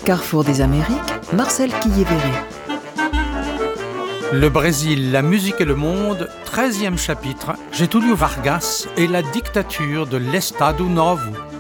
Carrefour des Amériques, Marcel Quillévéré. Le Brésil, la musique et le monde, 13e chapitre, Getúlio Vargas et la dictature de l'Estado Novo.